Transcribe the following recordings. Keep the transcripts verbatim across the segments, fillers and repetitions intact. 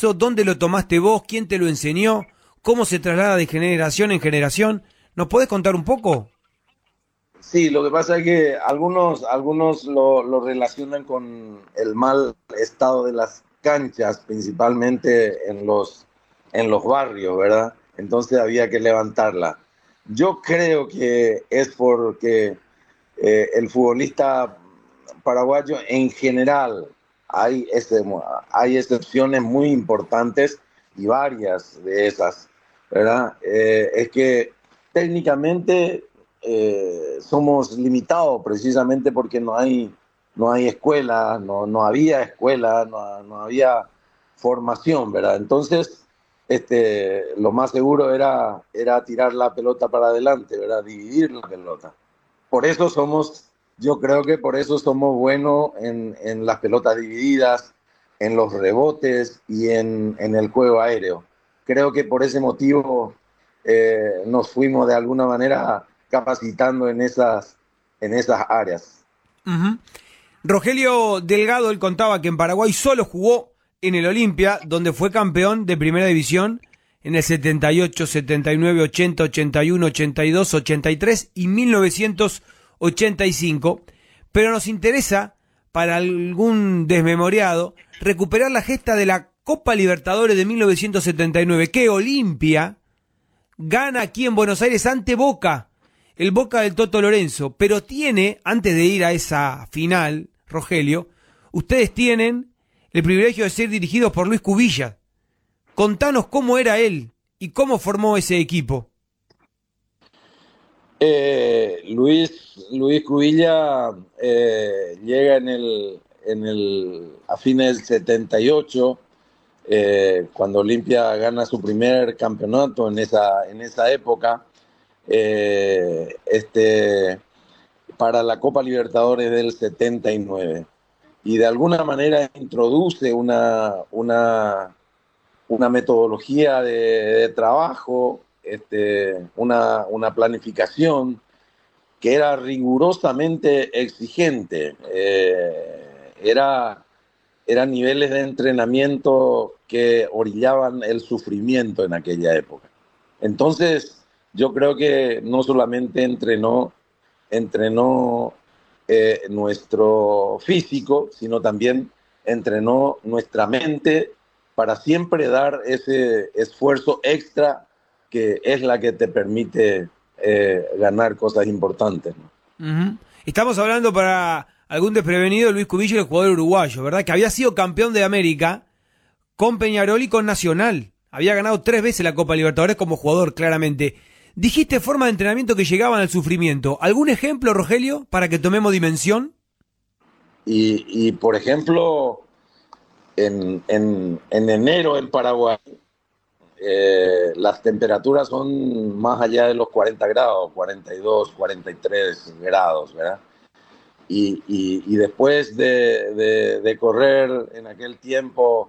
eso? ¿Dónde lo tomaste vos? ¿Quién te lo enseñó? ¿Cómo se traslada de generación en generación? ¿Nos podés contar un poco? Sí, lo que pasa es que algunos, algunos lo, lo relacionan con el mal estado de las canchas, principalmente en los, en los barrios, ¿verdad? Entonces había que levantarla. Yo creo que es porque eh, el futbolista paraguayo en general, hay, ese, hay excepciones muy importantes y varias de esas, ¿verdad? Eh, es que técnicamente eh, somos limitados precisamente porque no hay, no hay escuela, no, no había escuela, no, no había formación, ¿verdad? Entonces, este, lo más seguro era, era tirar la pelota para adelante, ¿verdad? Dividir la pelota. Por eso somos, yo creo que por eso somos buenos en, en las pelotas divididas, en los rebotes y en, en el juego aéreo. Creo que por ese motivo eh, nos fuimos de alguna manera capacitando en esas, en esas áreas. Uh-huh. Rogelio Delgado, él contaba que en Paraguay solo jugó en el Olimpia, donde fue campeón de primera división en el setenta y ocho, setenta y nueve, ochenta, ochenta y uno, ochenta y dos, ochenta y tres y mil novecientos ochenta y cinco. Pero nos interesa, para algún desmemoriado, recuperar la gesta de la Copa Libertadores de mil novecientos setenta y nueve, que Olimpia gana aquí en Buenos Aires ante Boca, el Boca del Toto Lorenzo, pero tiene, antes de ir a esa final, Rogelio, ustedes tienen el privilegio de ser dirigidos por Luis Cubilla. Contanos cómo era él y cómo formó ese equipo. Eh, Luis, Luis Cubilla eh, llega en el, en el, a fines del setenta y ocho, eh, cuando Olimpia gana su primer campeonato en esa, en esa época, eh, este, para la Copa Libertadores del setenta y nueve. Y de alguna manera introduce una, una, una metodología de, de trabajo, este, una, una planificación que era rigurosamente exigente. Eh, era, eran niveles de entrenamiento que orillaban el sufrimiento en aquella época. Entonces, yo creo que no solamente entrenó, entrenó eh, nuestro físico, sino también entrenó nuestra mente para siempre dar ese esfuerzo extra que es la que te permite eh, ganar cosas importantes, ¿no? Uh-huh. Estamos hablando, para algún desprevenido, Luis Cubilla, el jugador uruguayo, ¿verdad? Que había sido campeón de América con Peñarol y con Nacional. Había ganado tres veces la Copa Libertadores como jugador, claramente. Dijiste forma de entrenamiento que llegaban al sufrimiento. ¿Algún ejemplo, Rogelio, para que tomemos dimensión? Y, y por ejemplo, en, en, en enero en Paraguay, eh, las temperaturas son más allá de los cuarenta grados, cuarenta y dos, cuarenta y tres grados, ¿verdad? Y, y, y después de, de, de correr en aquel tiempo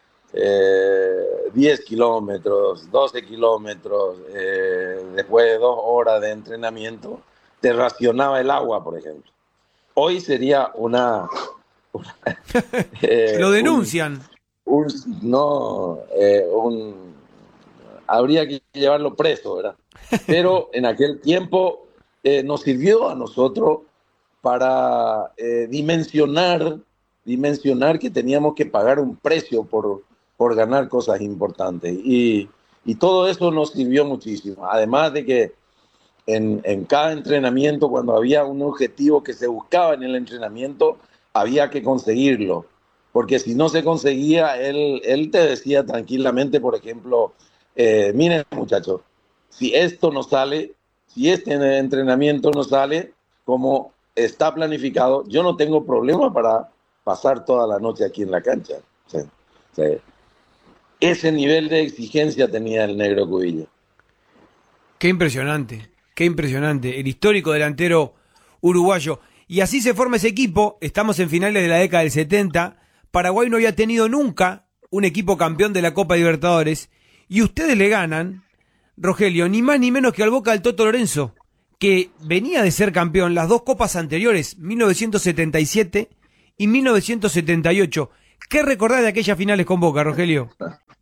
eh, diez kilómetros, doce kilómetros, eh, después de dos horas de entrenamiento, te racionaba el agua, por ejemplo. Hoy sería una... una eh, Lo un, denuncian. un, no, eh, un, habría que llevarlo preso, ¿verdad? Pero en aquel tiempo eh, nos sirvió a nosotros para eh, dimensionar, dimensionar que teníamos que pagar un precio por, por ganar cosas importantes. Y, y todo eso nos sirvió muchísimo. Además de que en, en cada entrenamiento, cuando había un objetivo que se buscaba en el entrenamiento, había que conseguirlo. Porque si no se conseguía, él, él te decía tranquilamente, por ejemplo, eh, miren muchachos, si esto no sale, si este entrenamiento no sale como está planificado, yo no tengo problema para pasar toda la noche aquí en la cancha. Sí, sí. Ese nivel de exigencia tenía el negro Cubilla. Qué impresionante, qué impresionante. El histórico delantero uruguayo. Y así se forma ese equipo. Estamos en finales de la década del setenta. Paraguay no había tenido nunca un equipo campeón de la Copa Libertadores. Y ustedes le ganan, Rogelio, ni más ni menos que al Boca del Toto Lorenzo, que venía de ser campeón las dos copas anteriores, mil novecientos setenta y siete y mil novecientos setenta y ocho. ¿Qué recordás de aquellas finales con Boca, Rogelio?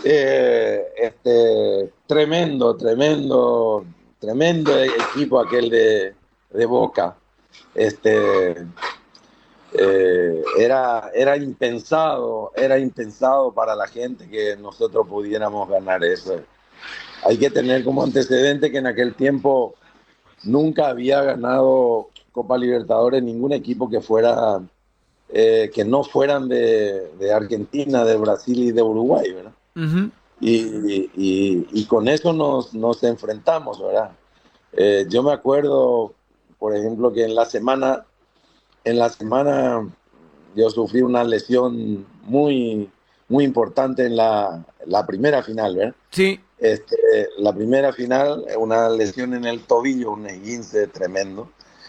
Eh, este, tremendo, tremendo, tremendo equipo aquel de, de Boca. Este, eh, era, era impensado, era impensado para la gente que nosotros pudiéramos ganar eso. Hay que tener como antecedente que en aquel tiempo nunca había ganado Copa Libertadores ningún equipo que fuera eh, que no fueran de, de Argentina, de Brasil y de Uruguay, ¿verdad? Uh-huh. Y, y, y con eso nos, nos enfrentamos, ¿verdad? Eh, yo me acuerdo, por ejemplo, que en la semana, en la semana yo sufrí una lesión muy, muy importante en la, la primera final, ¿verdad? Sí. Este, la primera final, una lesión en el tobillo, un esguince tremendo.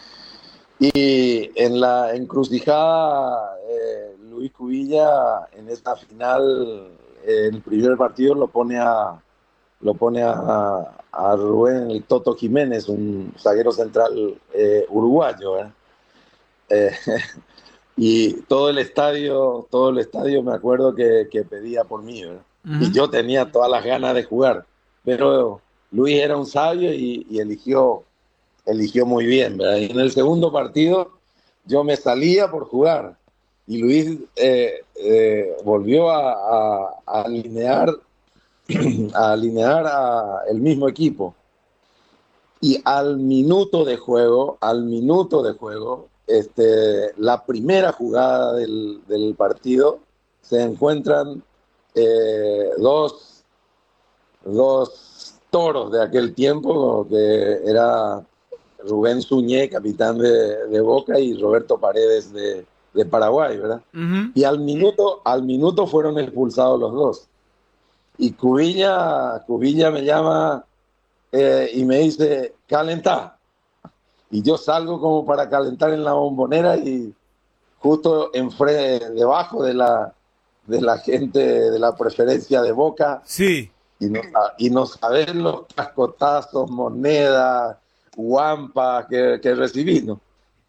Y en la encrucijada, eh, Luis Cubilla, en esta final, eh, el primer partido lo pone a lo pone a, a Rubén el Toto Jiménez, un zaguero central eh, uruguayo, ¿eh? Eh, y todo el estadio, todo el estadio me acuerdo que, que pedía por mí, ¿verdad? Uh-huh. Y yo tenía todas las ganas de jugar, pero Luis era un sabio y, y eligió eligió muy bien, ¿verdad? Y en el segundo partido yo me salía por jugar y Luis eh, eh, volvió a, a, a alinear a alinear a el mismo equipo y al minuto de juego al minuto de juego este, la primera jugada del, del partido se encuentran eh, dos dos toros de aquel tiempo que era Rubén Suñé, capitán de, de Boca, y Roberto Paredes de, de Paraguay, ¿verdad? Uh-huh. Y al minuto, al minuto fueron expulsados los dos. Y Cubilla, Cubilla me llama eh, y me dice, calentá. Y yo salgo como para calentar en la Bombonera y justo enfrente, debajo de la, de la gente de la preferencia de Boca. Sí. Y no, y no saber los cascotazos, monedas, guampa que, que recibí, ¿no?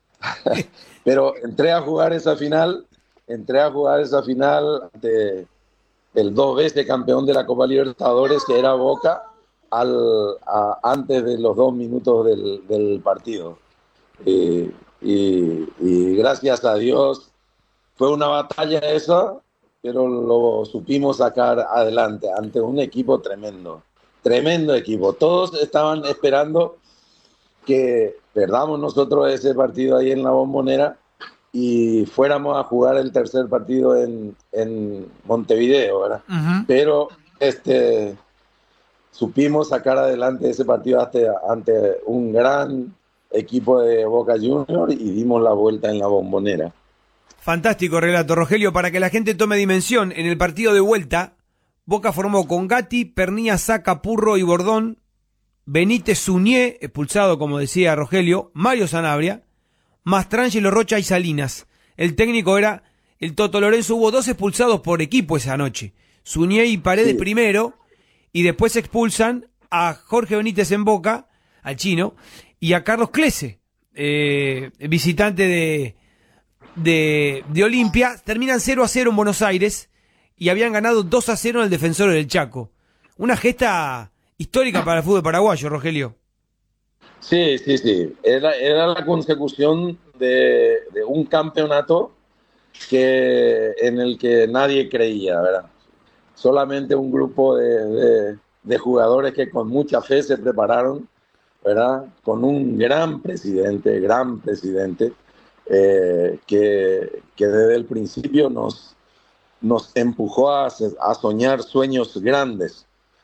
Pero entré a jugar esa final, entré a jugar esa final ante el dos veces campeón de la Copa Libertadores, que era Boca, al, a, antes de los dos minutos del, del partido. Y, y, y gracias a Dios fue una batalla esa, pero lo supimos sacar adelante ante un equipo tremendo, tremendo equipo. Todos estaban esperando que perdamos nosotros ese partido ahí en la Bombonera y fuéramos a jugar el tercer partido en, en Montevideo, ¿verdad? Uh-huh. Pero este, supimos sacar adelante ese partido ante, ante un gran equipo de Boca Juniors y dimos la vuelta en la Bombonera. Fantástico relato, Rogelio. Para que la gente tome dimensión, en el partido de vuelta, Boca formó con Gatti, Pernía, Saca, Purro y Bordón, Benítez, Suñé, expulsado como decía Rogelio, Mario Sanabria, Mastrangelo, Rocha y Salinas. El técnico era el Toto Lorenzo. Hubo dos expulsados por equipo esa noche, Suñé y Paredes sí. primero, y después expulsan a Jorge Benítez en Boca, al chino, y a Carlos Clese, eh, visitante de, de, de Olimpia. Terminan cero a cero en Buenos Aires y habían ganado dos a cero en el Defensor del Chaco. Una gesta histórica para el fútbol paraguayo, Rogelio. Sí, sí, sí. Era, era la consecución de, de un campeonato que, en el que nadie creía, ¿verdad? Solamente un grupo de, de, de jugadores que con mucha fe se prepararon, ¿verdad? Con un gran presidente, gran presidente, eh, que, que desde el principio nos, nos empujó a, a soñar sueños grandes.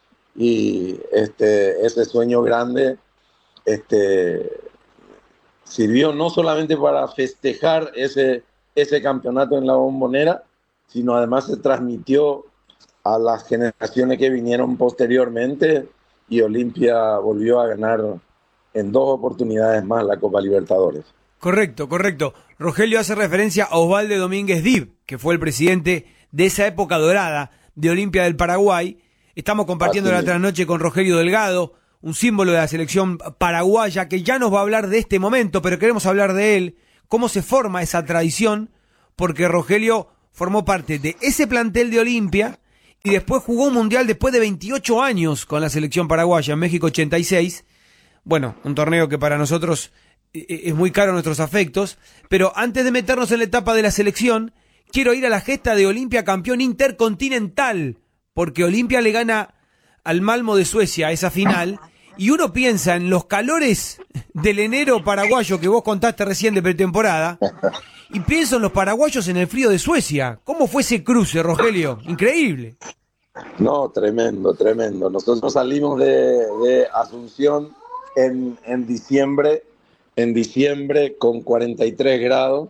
Y este, ese sueño grande este, sirvió no solamente para festejar ese, ese campeonato en la Bombonera, sino además se transmitió a las generaciones que vinieron posteriormente y Olimpia volvió a ganar en dos oportunidades más la Copa Libertadores. Correcto, correcto. Rogelio hace referencia a Osvaldo Domínguez Dib, que fue el presidente de esa época dorada de Olimpia del Paraguay. Estamos compartiendo Así la trasnoche con Rogelio Delgado, un símbolo de la selección paraguaya, que ya nos va a hablar de este momento, pero queremos hablar de él, cómo se forma esa tradición, porque Rogelio formó parte de ese plantel de Olimpia y después jugó un mundial después de veintiocho años con la selección paraguaya en México ochenta y seis. Bueno, un torneo que para nosotros es muy caro a nuestros afectos, pero antes de meternos en la etapa de la selección, quiero ir a la gesta de Olimpia campeón intercontinental, porque Olimpia le gana al Malmö de Suecia esa final, y uno piensa en los calores del enero paraguayo que vos contaste recién de pretemporada, y pienso en los paraguayos en el frío de Suecia. ¿Cómo fue ese cruce, Rogelio? Increíble. No, tremendo, tremendo. Nosotros salimos de, de Asunción en, en diciembre, en diciembre con cuarenta y tres grados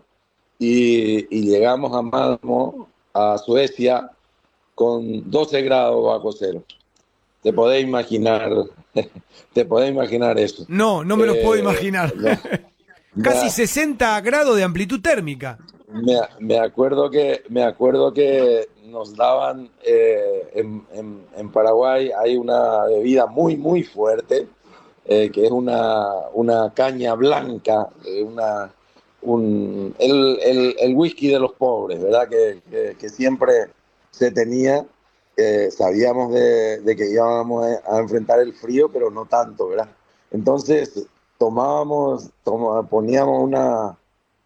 y, y llegamos a Malmö, a Suecia, con doce grados bajo cero. Te podés imaginar, te podés imaginar eso. No, no me lo eh, puedo imaginar. No. Casi Me, sesenta grados de amplitud térmica. Me, me acuerdo que me acuerdo que nos daban eh, en, en, en Paraguay hay una bebida muy muy fuerte eh, que es una, una caña blanca, eh, una un, el, el, el whisky de los pobres, ¿verdad? Que, que, que siempre se tenía. Eh, sabíamos de, de que íbamos a enfrentar el frío, pero no tanto, ¿verdad? Entonces tomábamos, tom, poníamos una,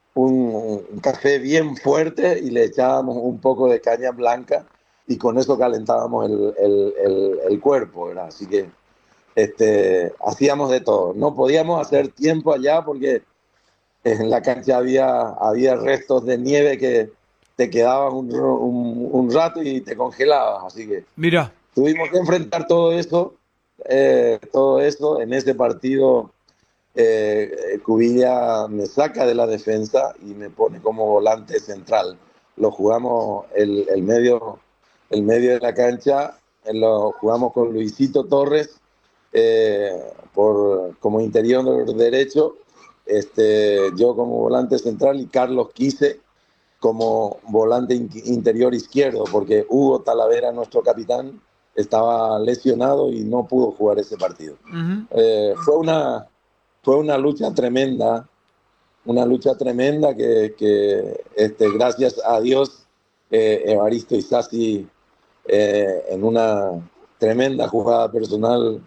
un, un café bien fuerte y le echábamos un poco de caña blanca y con eso calentábamos el, el, el, el cuerpo, ¿verdad? Así que este, hacíamos de todo. No podíamos hacer tiempo allá porque en la cancha había, había restos de nieve que te quedabas un, un, un rato y te congelabas, así que Mirá. Tuvimos que enfrentar todo eso, eh, todo eso en ese partido. Eh, Cubilla me saca de la defensa y me pone como volante central. Lo jugamos el, el medio, el medio de la cancha, lo jugamos con Luisito Torres eh, por como interior derecho, este, yo como volante central y Carlos Quise como volante interior izquierdo, porque Hugo Talavera, nuestro capitán, estaba lesionado y no pudo jugar ese partido. Uh-huh. Eh, fue una fue una lucha tremenda, una lucha tremenda que, que este, gracias a Dios, eh, Evaristo Isasi, eh, en una tremenda jugada personal,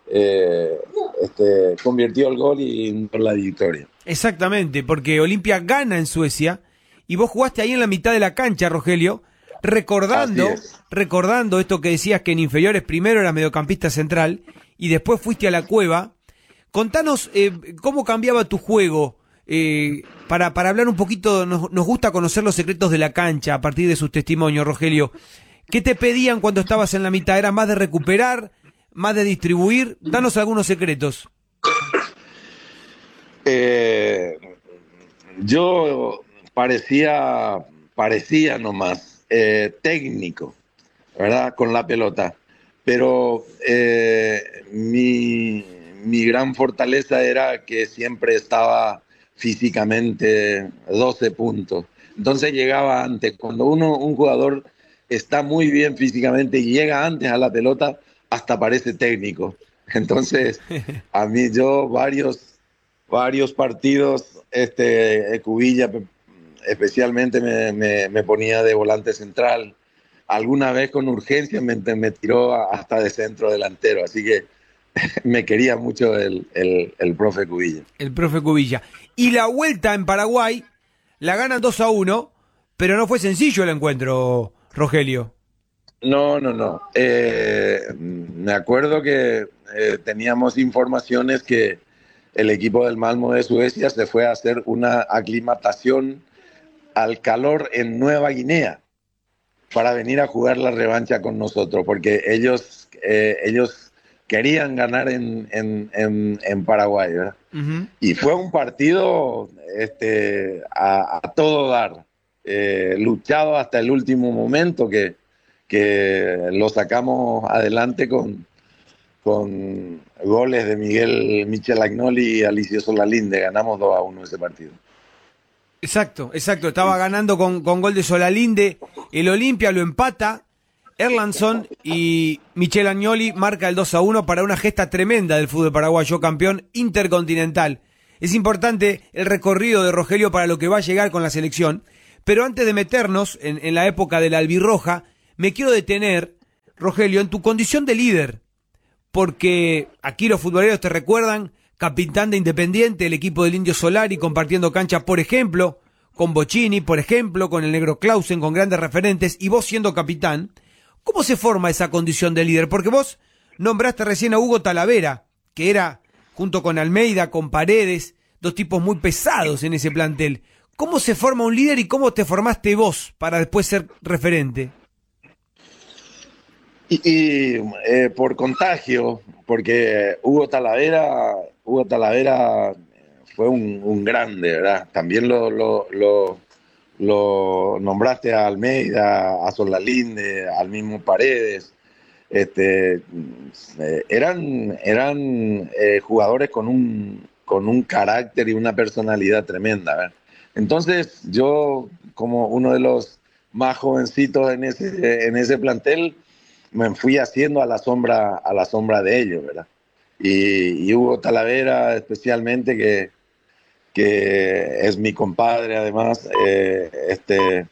eh, este, convirtió el gol y la victoria. Exactamente, porque Olimpia gana en Suecia. Y vos jugaste ahí en la mitad de la cancha, Rogelio, recordando, recordando esto que decías que en inferiores primero eras mediocampista central y después fuiste a la Cueva. Contanos eh, cómo cambiaba tu juego, eh, para, para hablar un poquito, nos, nos gusta conocer los secretos de la cancha a partir de sus testimonios, Rogelio. ¿Qué te pedían cuando estabas en la mitad? ¿Era más de recuperar, más de distribuir? Danos algunos secretos. Eh, yo... Parecía, parecía nomás eh, técnico, ¿verdad? Con la pelota. Pero eh, mi, mi gran fortaleza era que siempre estaba físicamente doce puntos. Entonces llegaba antes. Cuando uno, un jugador está muy bien físicamente y llega antes a la pelota, hasta parece técnico. Entonces, a mí yo varios, varios partidos, este, Cubilla especialmente me, me, me ponía de volante central. Alguna vez con urgencia me, me tiró hasta de centro delantero, así que me quería mucho el, el, el profe Cubilla. El profe Cubilla. Y la vuelta en Paraguay la ganan dos a uno, pero no fue sencillo el encuentro, Rogelio. No, no, no. Eh, me acuerdo que eh, teníamos informaciones que el equipo del Malmö de Suecia se fue a hacer una aclimatación al calor en Nueva Guinea para venir a jugar la revancha con nosotros, porque ellos eh, ellos querían ganar en, en, en, en Paraguay, ¿verdad? Uh-huh. Y fue un partido este, a, a todo dar, eh, luchado hasta el último momento, que, que lo sacamos adelante con, con goles de Miguel Michel Agnoli y Alicio Solalinde. Ganamos dos a uno ese partido. Exacto, exacto, estaba ganando con, con gol de Solalinde, el Olimpia lo empata, Erlandson y Michel Agnoli marca el dos a uno para una gesta tremenda del fútbol paraguayo, campeón intercontinental. Es importante el recorrido de Rogelio para lo que va a llegar con la selección, pero antes de meternos en, en la época de la albirroja, me quiero detener Rogelio, en tu condición de líder, porque aquí los futboleros te recuerdan, capitán de Independiente, el equipo del Indio Solari, compartiendo cancha, por ejemplo, con Bocchini, por ejemplo, con el Negro Clausen, con grandes referentes, y vos siendo capitán, ¿cómo se forma esa condición de líder? Porque vos nombraste recién a Hugo Talavera, que era, junto con Almeida, con Paredes, dos tipos muy pesados en ese plantel. ¿Cómo se forma un líder y cómo te formaste vos para después ser referente? Y, y eh, por contagio, porque Hugo Talavera, Hugo Talavera fue un, un grande, ¿verdad? También lo, lo, lo, lo nombraste a Almeida, a Solalinde, al mismo Paredes. Este, eh, eran eran eh, jugadores con un, con un carácter y una personalidad tremenda, ¿verdad? Entonces yo, como uno de los más jovencitos en ese, en ese plantel, me fui haciendo a la sombra, a la sombra de ellos, ¿verdad? Y, y Hugo Talavera especialmente, que, que es mi compadre además, eh, este,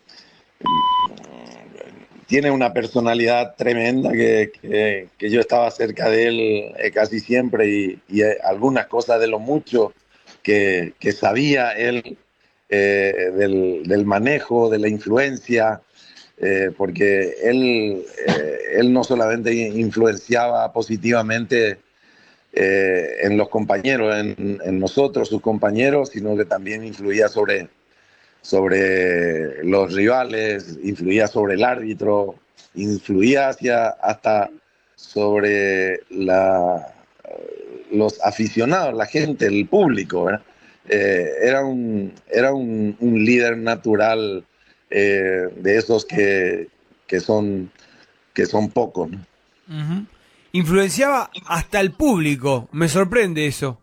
tiene una personalidad tremenda que, que, que yo estaba cerca de él eh, casi siempre y, y eh, algunas cosas de lo mucho que, que sabía él eh, del, del manejo, de la influencia, eh, porque él, eh, él no solamente influenciaba positivamente eh, en los compañeros, en, en nosotros, sus compañeros, sino que también influía sobre, sobre los rivales, influía sobre el árbitro, influía hacia, hasta sobre la, los aficionados, la gente, el público, ¿verdad? Eh, era un, era un, un líder natural eh, de esos que, que, son, que son pocos, ¿no? Uh-huh. Influenciaba hasta el público, me sorprende eso.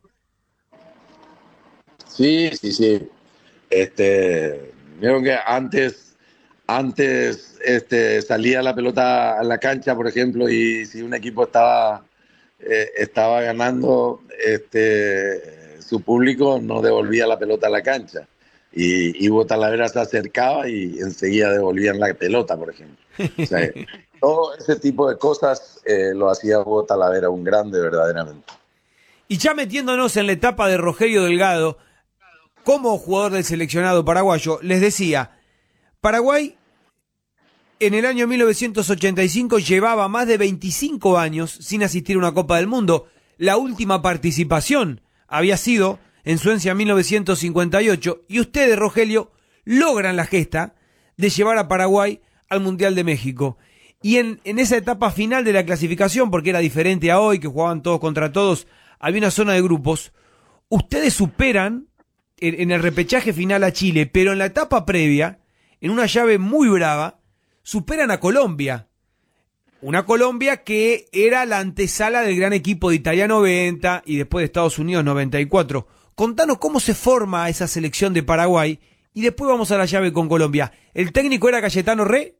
Sí, sí, sí. Este, vieron que antes, antes este, salía la pelota a la cancha, por ejemplo, y si un equipo estaba, eh, estaba ganando, este, su público no devolvía la pelota a la cancha. Y, y Hugo Talavera se acercaba y enseguida devolvían la pelota, por ejemplo. O sea, todo ese tipo de cosas eh, lo hacía Hugo Talavera, un grande verdaderamente. Y ya metiéndonos en la etapa de Rogelio Delgado, como jugador del seleccionado paraguayo, les decía, Paraguay en el año mil novecientos ochenta y cinco llevaba más de veinticinco años sin asistir a una Copa del Mundo. La última participación había sido en Suecia mil novecientos cincuenta y ocho, y ustedes, Rogelio, logran la gesta de llevar a Paraguay al Mundial de México. Y en, en esa etapa final de la clasificación, porque era diferente a hoy, que jugaban todos contra todos, había una zona de grupos, ustedes superan en, en el repechaje final a Chile, pero en la etapa previa, en una llave muy brava, superan a Colombia. Una Colombia que era la antesala del gran equipo de Italia noventa y después de Estados Unidos noventa y cuatro. Contanos cómo se forma esa selección de Paraguay y después vamos a la llave con Colombia. ¿El técnico era Cayetano Rey?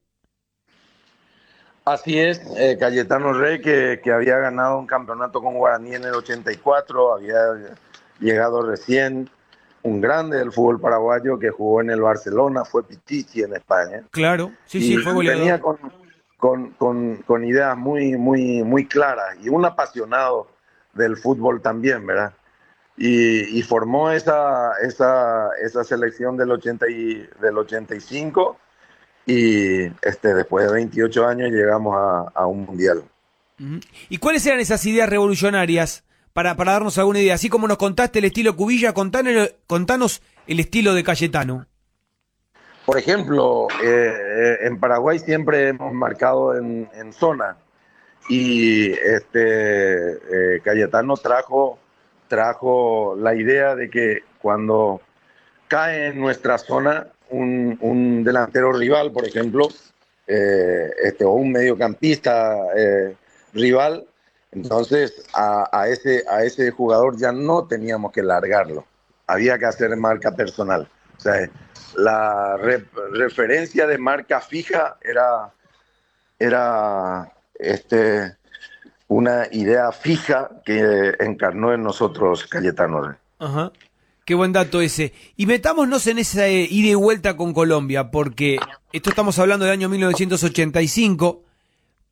Así es, eh, Cayetano Rey, que, que había ganado un campeonato con Guaraní en el ochenta y cuatro, había llegado recién, un grande del fútbol paraguayo que jugó en el Barcelona, fue Pichichi en España. Claro, sí, sí, y fue goleador. Venía con, con, con, con ideas muy, muy, muy claras y un apasionado del fútbol también, ¿verdad? Y, y formó esa, esa, esa selección del, ochenta y, del ochenta y cinco y este, después de veintiocho años llegamos a, a un mundial. ¿Y cuáles eran esas ideas revolucionarias para, para darnos alguna idea? Así como nos contaste el estilo Cubilla, contanos, contanos el estilo de Cayetano. Por ejemplo, eh, en Paraguay siempre hemos marcado en, en zona y este, eh, Cayetano trajo, trajo la idea de que cuando cae en nuestra zona un, un delantero rival, por ejemplo, eh, este, o un mediocampista eh, rival, entonces a, a, ese, a ese jugador ya no teníamos que largarlo, había que hacer marca personal. O sea, la re, referencia de marca fija era, era este, una idea fija que encarnó en nosotros Cayetano. Ajá. Qué buen dato ese. Y metámonos en esa eh, ida y vuelta con Colombia, porque esto estamos hablando del año mil novecientos ochenta y cinco,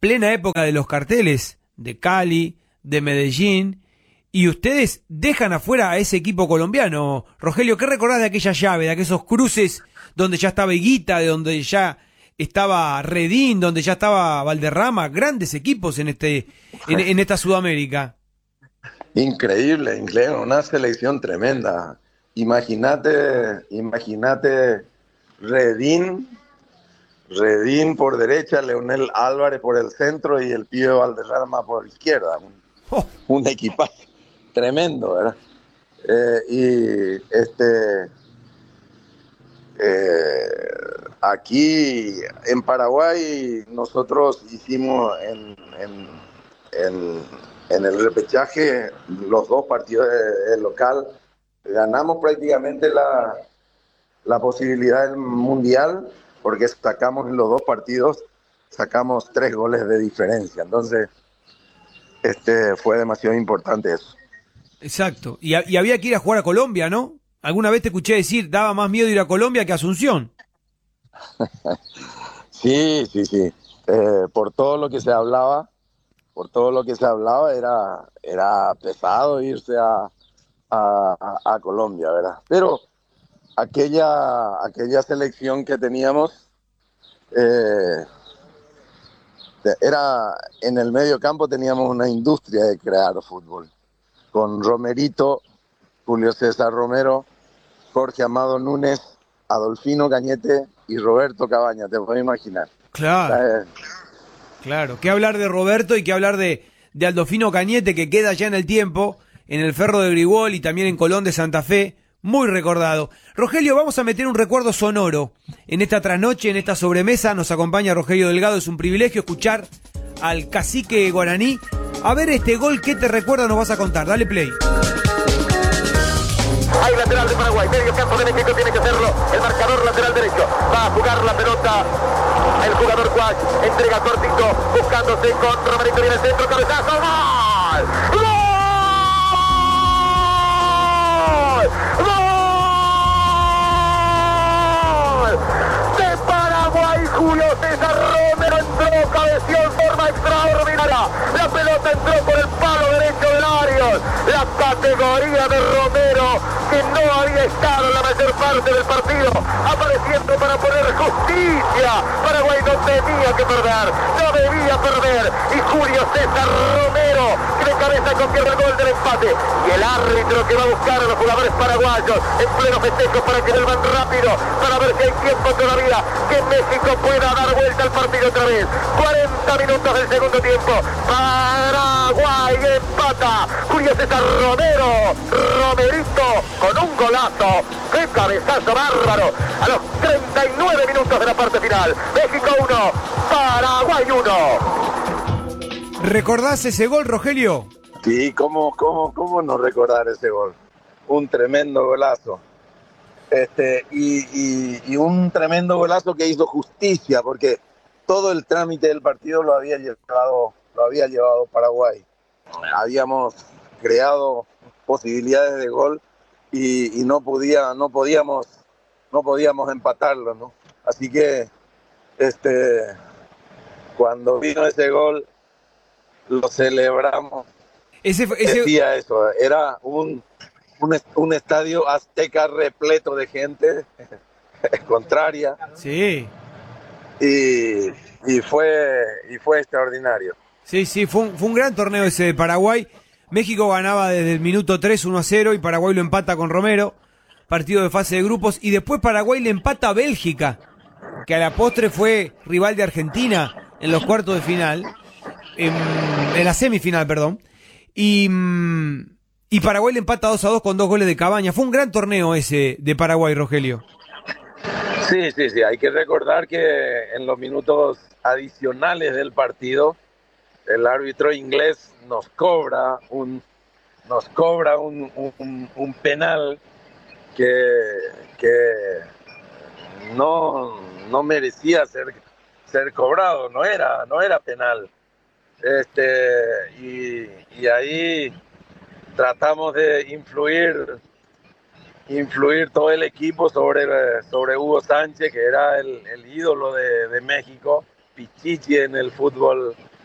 plena época de los carteles de Cali, de Medellín, y ustedes dejan afuera a ese equipo colombiano. Rogelio, ¿qué recordás de aquella llave, de aquellos cruces donde ya estaba Higuita, de donde ya estaba Redín, donde ya estaba Valderrama? Grandes equipos en este en, en esta Sudamérica. Increíble, increíble, una selección tremenda. Imagínate, imagínate Redín, Redín por derecha, Leonel Álvarez por el centro y el pibe Valderrama por izquierda. Un, oh. un equipaje tremendo, ¿verdad? Eh, y este eh, aquí en Paraguay nosotros hicimos en, en, en, en el repechaje los dos partidos de, de local, ganamos prácticamente la, la posibilidad del mundial porque sacamos en los dos partidos, sacamos tres goles de diferencia, entonces este fue demasiado importante eso. Exacto, y, y había que ir a jugar a Colombia, ¿no? Alguna vez te escuché decir, daba más miedo ir a Colombia que a Asunción. Sí, sí, sí. Eh, por todo lo que se hablaba, por todo lo que se hablaba, era, era pesado irse a, a, a Colombia, ¿verdad? Pero aquella, aquella selección que teníamos, eh, era en el medio campo teníamos una industria de crear fútbol. Con Romerito, Julio César Romero, Jorge Amado Núñez, Adolfino Cañete y Roberto Cabaña, te puedes imaginar. Claro, eh, claro. ¿Qué hablar de Roberto y qué hablar de, de Adolfino Cañete, que queda ya en el tiempo, en el Ferro de Grigol y también en Colón de Santa Fe, muy recordado. Rogelio, vamos a meter un recuerdo sonoro en esta trasnoche, en esta sobremesa. Nos acompaña Rogelio Delgado, es un privilegio escuchar al cacique guaraní. A ver este gol, ¿qué te recuerda? Nos vas a contar, dale play. Hay lateral de Paraguay, medio campo de México tiene que hacerlo, el marcador lateral derecho, va a jugar la pelota, el jugador Guach, entrega cortito, buscándose con Romerito, viene el centro, cabezazo, ¡gol! ¡Gol! ¡Gol! De Paraguay, Julio César Romero entró, cabeció en forma extraordinaria, la pelota entró por el palo derecho del Arias, la categoría de Romero, que no había estado en la mayor parte del partido, apareciendo para poner justicia. Paraguay no tenía que perder, no debía perder, y Julio César Romero, que de cabeza convierte el gol del empate, y el árbitro que va a buscar a los jugadores paraguayos en pleno festejo para que vuelvan rápido, para ver si hay tiempo todavía, que México pueda dar vuelta al partido otra vez. cuarenta minutos del segundo tiempo, Paraguay empata, Julio César Romero, Romerito, con un golazo, qué cabezazo bárbaro, a los treinta y nueve minutos de la parte final. México uno, Paraguay uno. ¿Recordás ese gol, Rogelio? Sí, ¿cómo, cómo, cómo no recordar ese gol? Un tremendo golazo. Este, y, y, y un tremendo golazo que hizo justicia, porque todo el trámite del partido lo había llevado, lo había llevado Paraguay. Habíamos creado posibilidades de gol y, y no podía, no podíamos, no podíamos empatarlo, ¿no? Así que, este, cuando vino ese gol, lo celebramos. Ese, ese... Decía eso, era un, un, un estadio azteca repleto de gente contraria. Sí. Y, y fue, y fue extraordinario. Sí, sí, fue un, fue un gran torneo ese de Paraguay. México ganaba desde el minuto tres uno a cero y Paraguay lo empata con Romero, partido de fase de grupos, y después Paraguay le empata a Bélgica, que a la postre fue rival de Argentina en los cuartos de final, en, en la semifinal, perdón, y, y Paraguay le empata dos a dos con dos goles de Cabaña. Fue un gran torneo ese de Paraguay, Rogelio. Sí, sí, sí, hay que recordar que en los minutos adicionales del partido, el árbitro inglés nos cobra un nos cobra un, un, un penal que, que no, no merecía ser, ser cobrado, no era, no era penal. Este, y, y ahí tratamos de influir influir todo el equipo sobre, sobre Hugo Sánchez, que era el, el ídolo de, de México, Pichichi en el fútbol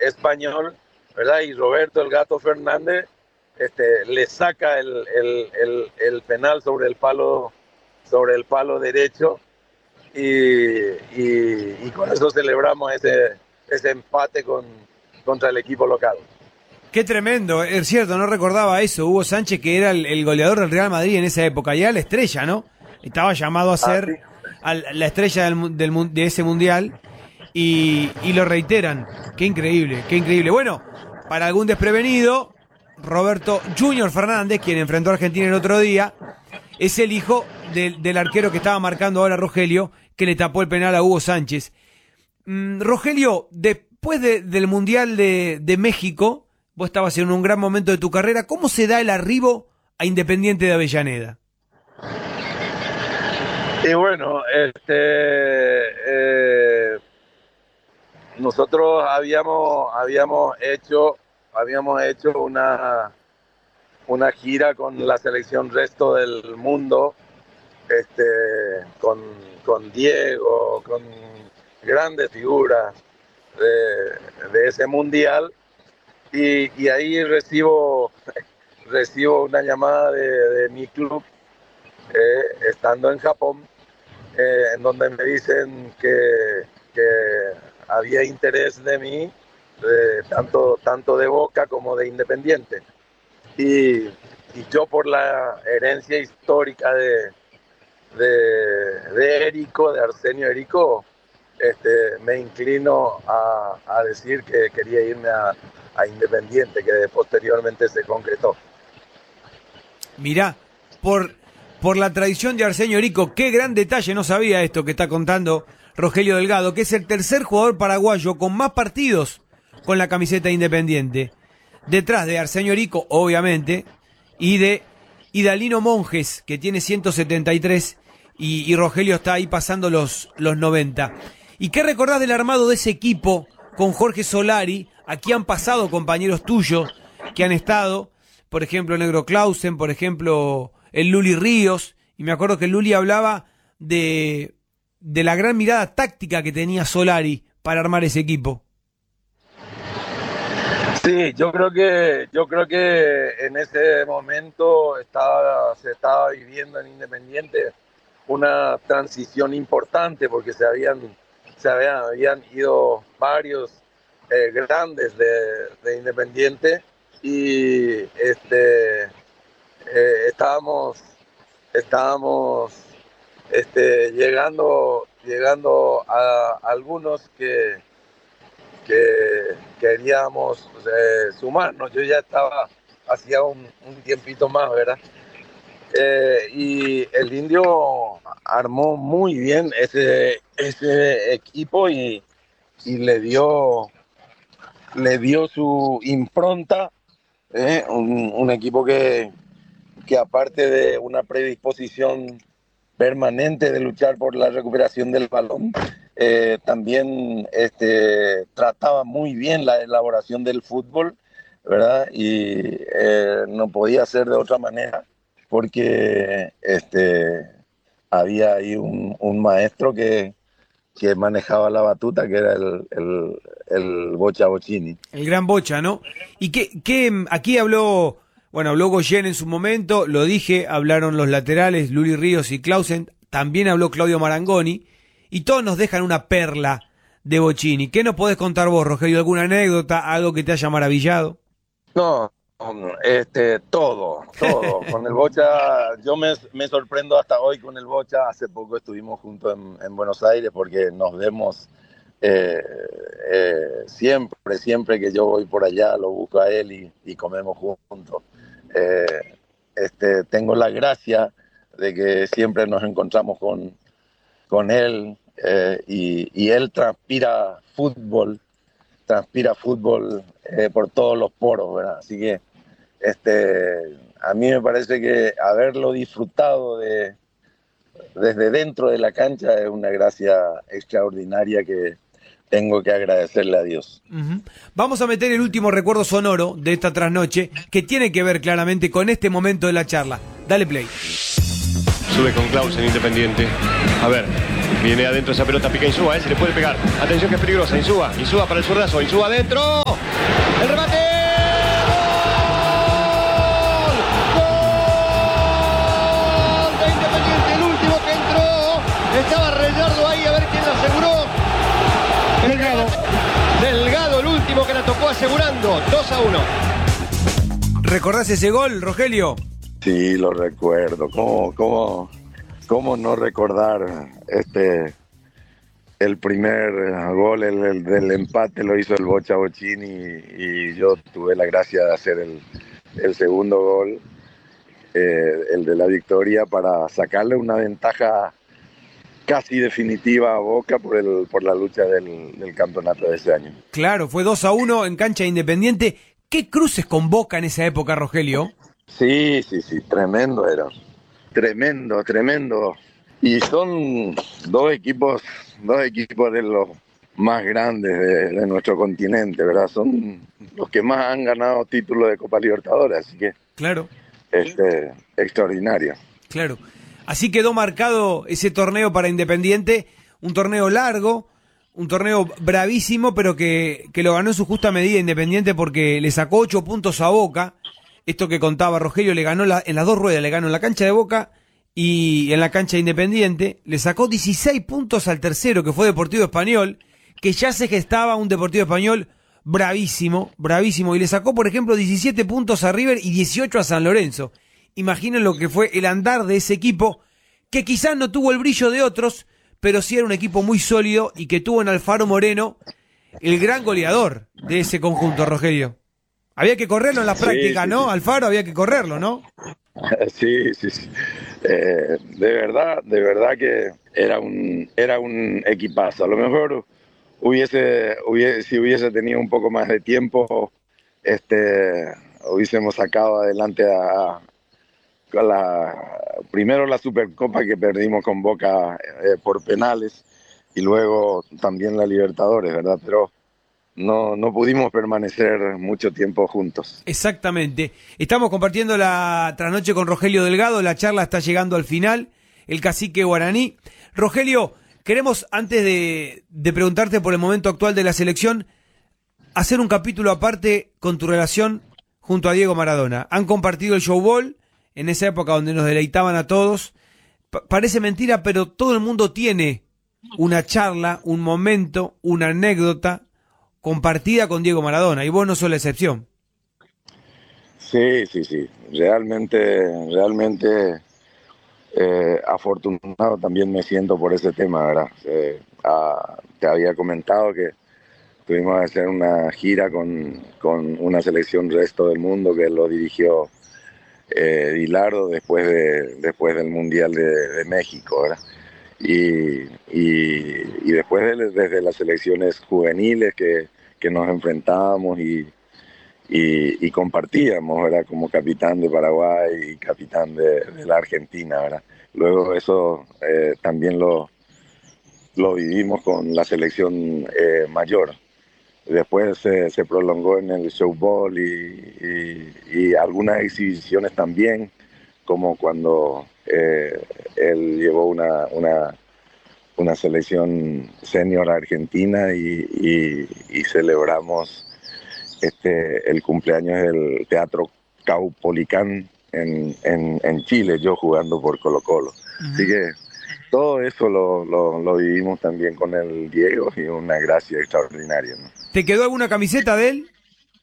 español, ¿verdad? Y Roberto el Gato Fernández este, le saca el, el, el, el penal sobre el palo, sobre el palo derecho y, y, y con eso celebramos ese, ese empate con, contra el equipo local. Qué tremendo, es cierto, no recordaba eso. Hugo Sánchez, que era el, el goleador del Real Madrid en esa época, y era la estrella, ¿no? Estaba llamado a ser ah, sí. a la estrella del, del, de ese mundial, y, y lo reiteran. Qué increíble, qué increíble. Bueno, para algún desprevenido, Roberto Junior Fernández, quien enfrentó a Argentina el otro día, es el hijo del, del arquero que estaba marcando ahora Rogelio, que le tapó el penal a Hugo Sánchez. Mm, Rogelio, después de, del Mundial de, de México, vos estabas en un gran momento de tu carrera. ¿Cómo se da el arribo a Independiente de Avellaneda? Y bueno, este, eh, nosotros habíamos, habíamos hecho, habíamos hecho una, una gira con la selección Resto del Mundo, este, con, con Diego, con grandes figuras de, de ese mundial. Y, y ahí recibo, recibo una llamada de, de mi club, eh, estando en Japón, eh, en donde me dicen que, que había interés de mí, eh, tanto, tanto de Boca como de Independiente. Y, y yo, por la herencia histórica de, de, de Erico, de Arsenio Erico, este, me inclino a, a decir que quería irme a a Independiente, que posteriormente se concretó. Mirá, por, por la tradición de Arsenio Erico, qué gran detalle, no sabía esto que está contando Rogelio Delgado, que es el tercer jugador paraguayo con más partidos con la camiseta de Independiente, detrás de Arsenio Erico, obviamente, y de Idalino Monjes, que tiene ciento setenta y tres, y, y Rogelio está ahí pasando los, los noventa. ¿Y qué recordás del armado de ese equipo con Jorge Solari? Aquí han pasado compañeros tuyos que han estado, por ejemplo, Negro Clausen, por ejemplo, el Luli Ríos, y me acuerdo que el Luli hablaba de, de la gran mirada táctica que tenía Solari para armar ese equipo. Sí, yo creo que yo creo que en ese momento estaba, se estaba viviendo en Independiente una transición importante, porque se habían, se habían, habían ido varios Eh, grandes de, de Independiente y este eh, estábamos estábamos este llegando llegando a, a algunos que que queríamos eh, sumarnos. Yo ya estaba hacía un, un tiempito más, ¿verdad? Eh, y el Indio armó muy bien ese ese equipo y, y le dio le dio su impronta, eh, un, un equipo que, que aparte de una predisposición permanente de luchar por la recuperación del balón, eh, también este, trataba muy bien la elaboración del fútbol, ¿verdad? Y eh, no podía ser de otra manera, porque este, había ahí un, un maestro que que manejaba la batuta, que era el, el, el Bocha Bocini. El gran Bocha, ¿no? Y que, que aquí habló, bueno, habló Goyen en su momento, lo dije, hablaron los laterales, Luli Ríos y Clausen, también habló Claudio Marangoni, y todos nos dejan una perla de Bocini. ¿Qué nos podés contar vos, Rogelio? ¿Alguna anécdota, algo que te haya maravillado? No, este, todo, todo. Con el Bocha, yo me, me sorprendo hasta hoy con el Bocha. Hace poco estuvimos juntos en, en Buenos Aires, porque nos vemos eh, eh, siempre, siempre que yo voy por allá, lo busco a él y, y comemos juntos. Eh, este, tengo la gracia de que siempre nos encontramos con, con él eh, y, y él transpira fútbol, transpira fútbol eh, por todos los poros, ¿verdad? Así que Este, a mí me parece que haberlo disfrutado de, desde dentro de la cancha es una gracia extraordinaria que tengo que agradecerle a Dios. Uh-huh. Vamos a meter el último recuerdo sonoro de esta trasnoche, que tiene que ver claramente con este momento de la charla. Dale play. Sube con Clausen, Independiente. A ver. Viene adentro esa pelota, pica Insúa, ¿eh? Se le puede pegar. Atención que es peligrosa, Insúa. Insúa para el zurdazo, Insúa adentro. El remate. ¡Gol! ¡Gol de Independiente! El último que entró. Estaba Reyardo ahí, a ver quién lo aseguró. Delgado. Delgado, el último que la tocó asegurando. dos a uno. ¿Recordás ese gol, Rogelio? Sí, lo recuerdo. ¿Cómo, cómo, cómo no recordar este el primer gol, el, el del empate lo hizo el Bocha Bochini y, y yo tuve la gracia de hacer el, el segundo gol, eh, el de la victoria, para sacarle una ventaja casi definitiva a Boca por el por la lucha del, del campeonato de ese año. Claro, fue dos a uno en cancha Independiente. ¿Qué cruces con Boca en esa época, Rogelio? Sí, sí, sí, tremendo era. Tremendo, tremendo. Y son dos equipos, dos equipos de los más grandes de, de nuestro continente, ¿verdad? Son los que más han ganado títulos de Copa Libertadores, así que Claro, este, extraordinario. claro. Así quedó marcado ese torneo para Independiente, un torneo largo, un torneo bravísimo, pero que, que lo ganó en su justa medida Independiente porque le sacó ocho puntos a Boca. Esto que contaba Rogelio, le ganó la, en las dos ruedas, le ganó en la cancha de Boca y en la cancha de Independiente. Le sacó dieciséis puntos al tercero, que fue Deportivo Español, que ya se gestaba un Deportivo Español bravísimo, bravísimo. Y le sacó, por ejemplo, diecisiete puntos a River y dieciocho a San Lorenzo. Imaginen lo que fue el andar de ese equipo, que quizás no tuvo el brillo de otros, pero sí era un equipo muy sólido y que tuvo en Alfaro Moreno el gran goleador de ese conjunto, Rogelio. Había que correrlo en la práctica, sí, sí, ¿no? Sí. Alfaro había que correrlo, ¿no? Sí, sí, sí. Eh, de verdad, de verdad que era un, era un equipazo. A lo mejor hubiese, hubiese, si hubiese tenido un poco más de tiempo, este, hubiésemos sacado adelante a, a la, primero la Supercopa que perdimos con Boca eh, por penales y luego también la Libertadores, ¿verdad? Pero No, no pudimos permanecer mucho tiempo juntos. Exactamente. Estamos compartiendo la trasnoche con Rogelio Delgado. La charla está llegando al final. El cacique guaraní. Rogelio, queremos, antes de, de preguntarte por el momento actual de la selección, hacer un capítulo aparte con tu relación junto a Diego Maradona. Han compartido el showball en esa época donde nos deleitaban a todos. Pa- parece mentira, pero todo el mundo tiene una charla, un momento, una anécdota compartida con Diego Maradona, y vos no sos la excepción. Sí, sí, sí. Realmente, realmente eh, afortunado también me siento por ese tema, ¿verdad? Eh, ah, te había comentado que tuvimos que hacer una gira con, con una selección resto del mundo que lo dirigió eh, Dilardo después, de, después del Mundial de, de México, ¿verdad? Y, y, y después de, desde las selecciones juveniles que, que nos enfrentábamos y, y, y compartíamos, ¿verdad? Como capitán de Paraguay y capitán de, de la Argentina, ¿verdad? Luego eso eh, también lo, lo vivimos con la selección eh, mayor. Después se, se prolongó en el showball y, y, y algunas exhibiciones también, como cuando eh, él llevó una, una, una selección senior argentina y, y, y celebramos este, el cumpleaños del Teatro Caupolicán en, en, en Chile, yo jugando por Colo Colo. Uh-huh. Así que todo eso lo, lo, lo vivimos también con el Diego y una gracia extraordinaria, ¿no? ¿Te quedó alguna camiseta de él?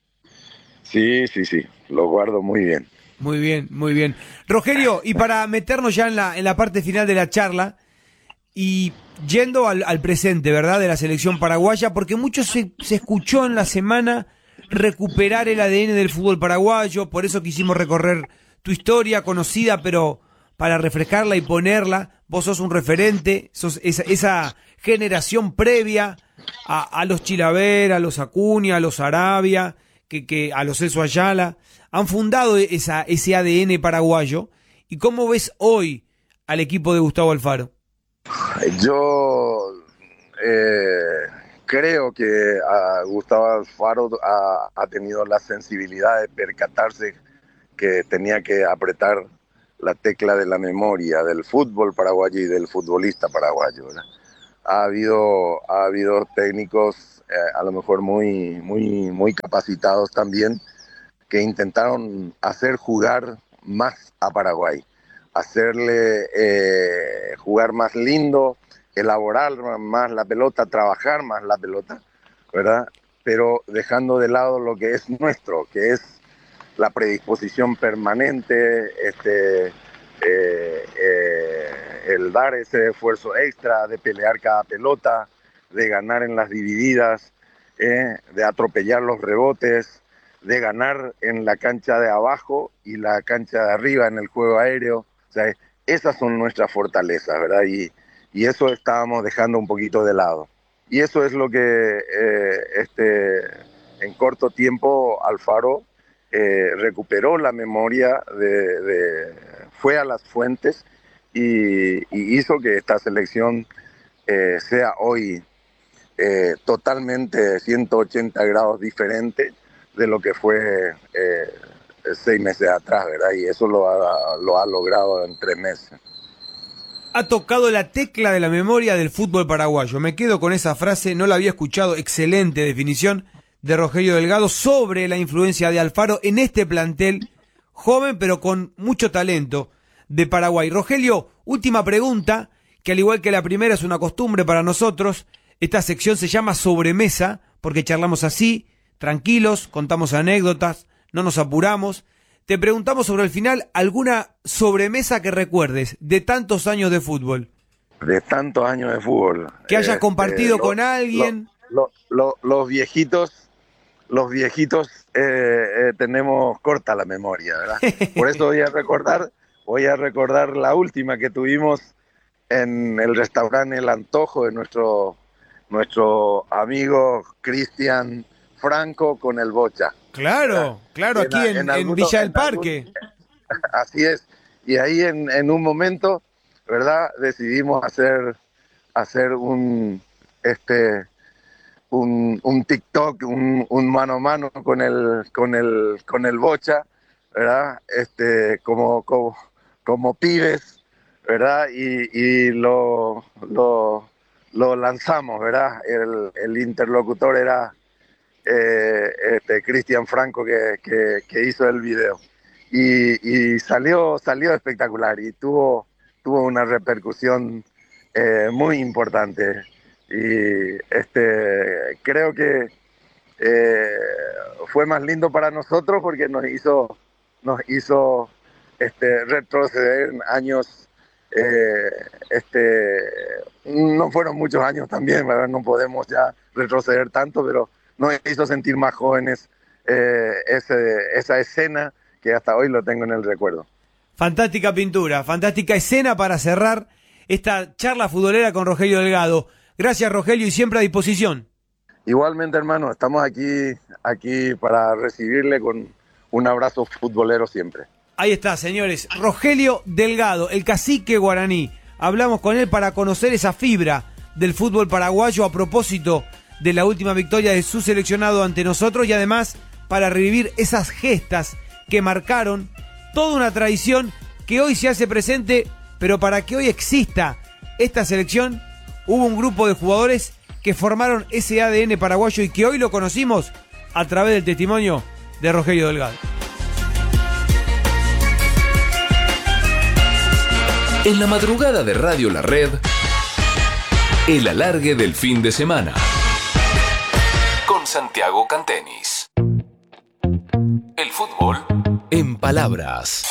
Sí, sí, sí, lo guardo muy bien. Muy bien, muy bien. Rogelio, y para meternos ya en la, en la parte final de la charla, y yendo al, al presente, ¿verdad?, de la selección paraguaya, porque mucho se, se escuchó en la semana recuperar el A D N del fútbol paraguayo, por eso quisimos recorrer tu historia conocida, pero para refrescarla y ponerla. Vos sos un referente, sos esa, esa generación previa a, a los Chilaver, a los Acuña, a los Arabia, que, que a los Celso Ayala, han fundado esa, ese A D N paraguayo. ¿Y cómo ves hoy al equipo de Gustavo Alfaro? Yo eh, creo que a Gustavo Alfaro ha, ha tenido la sensibilidad de percatarse que tenía que apretar la tecla de la memoria del fútbol paraguayo y del futbolista paraguayo, ¿verdad? Ha habido, ha habido técnicos eh, a lo mejor muy, muy, muy capacitados también, que intentaron hacer jugar más a Paraguay, hacerle eh, jugar más lindo, elaborar más la pelota, trabajar más la pelota, ¿verdad? Pero dejando de lado lo que es nuestro, que es la predisposición permanente, este, eh, eh, el dar ese esfuerzo extra, de pelear cada pelota, de ganar en las divididas, eh, de atropellar los rebotes, de ganar en la cancha de abajo y la cancha de arriba en el juego aéreo. O sea, esas son nuestras fortalezas, ¿verdad? Y, y eso estábamos dejando un poquito de lado. Y eso es lo que eh, este, en corto tiempo Alfaro eh, recuperó la memoria, de, de, fue a las fuentes y, y hizo que esta selección eh, sea hoy eh, totalmente ciento ochenta grados diferente de lo que fue eh, seis meses atrás, ¿verdad? Y eso lo ha, lo ha logrado en tres meses. Ha tocado la tecla de la memoria del fútbol paraguayo. Me quedo con esa frase, no la había escuchado. Excelente definición de Rogelio Delgado sobre la influencia de Alfaro en este plantel joven pero con mucho talento de Paraguay. Rogelio, última pregunta, que al igual que la primera es una costumbre para nosotros. Esta sección se llama Sobremesa porque charlamos así, tranquilos, contamos anécdotas, no nos apuramos. Te preguntamos sobre el final alguna sobremesa que recuerdes de tantos años de fútbol. De tantos años de fútbol. Que hayas este, compartido lo, con alguien. Lo, lo, lo, los viejitos, los viejitos eh, eh, tenemos corta la memoria, ¿verdad? Por eso voy a recordar, voy a recordar la última que tuvimos en el restaurante El Antojo de nuestro, nuestro amigo Cristian Franco con el Bocha. Claro, claro, aquí en, en, en alguno, Villa del Parque. Algún, así es. Y ahí en, en un momento, ¿verdad? Decidimos hacer, hacer un, este, un, un TikTok, un, un mano a mano con el, con el, con el Bocha, ¿verdad? Este, como, como, como pibes, ¿verdad? Y, y lo, lo, lo lanzamos, ¿verdad? El, el interlocutor era Eh, este Cristian Franco que, que, que hizo el video y, y salió salió espectacular y tuvo tuvo una repercusión eh, muy importante y este creo que eh, fue más lindo para nosotros porque nos hizo nos hizo este retroceder en años. Eh, este no fueron muchos años también, ¿verdad? No podemos ya retroceder tanto, pero nos hizo sentir más jóvenes eh, ese, esa escena que hasta hoy lo tengo en el recuerdo. Fantástica pintura, fantástica escena para cerrar esta charla futbolera con Rogelio Delgado. Gracias, Rogelio, y siempre a disposición. Igualmente, hermano, estamos aquí, aquí para recibirle con un abrazo futbolero siempre. Ahí está, señores, Rogelio Delgado, el cacique guaraní. Hablamos con él para conocer esa fibra del fútbol paraguayo a propósito de la última victoria de su seleccionado ante nosotros y además para revivir esas gestas que marcaron toda una tradición que hoy se hace presente, pero para que hoy exista esta selección hubo un grupo de jugadores que formaron ese A D N paraguayo y que hoy lo conocimos a través del testimonio de Rogelio Delgado. En la madrugada de Radio La Red, el alargue del fin de semana. Con Santiago Cantenis. El fútbol en palabras.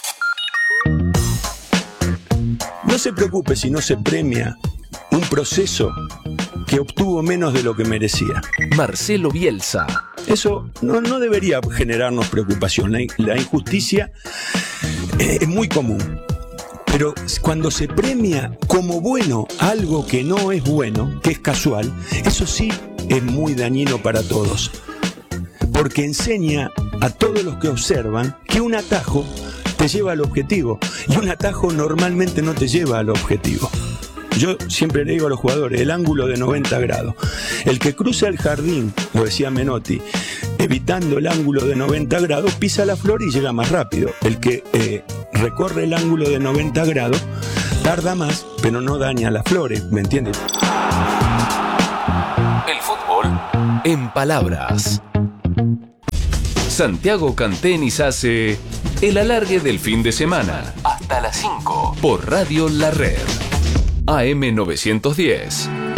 No se preocupe si no se premia un proceso que obtuvo menos de lo que merecía. Marcelo Bielsa. Eso no, no debería generarnos preocupación. La, la injusticia eh, es muy común. Pero cuando se premia como bueno algo que no es bueno, que es casual, eso sí es muy dañino para todos. Porque enseña a todos los que observan que un atajo te lleva al objetivo. Y un atajo normalmente no te lleva al objetivo. Yo siempre le digo a los jugadores, el ángulo de noventa grados. El que cruza el jardín, lo decía Menotti, evitando el ángulo de noventa grados, pisa la flor y llega más rápido. El que eh, recorre el ángulo de noventa grados, tarda más, pero no daña las flores, ¿me entiendes? El fútbol en palabras. Santiago Cantenis hace el alargue del fin de semana hasta las cinco por Radio La Red. A M novecientos diez.